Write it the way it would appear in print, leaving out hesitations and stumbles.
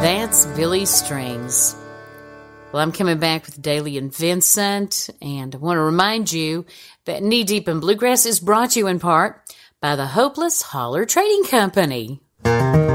That's Billy Strings. Well, I'm coming back with Daly and Vincent, and I want to remind you that Knee Deep in Bluegrass is brought to you in part by the Hopeless Holler Trading Company.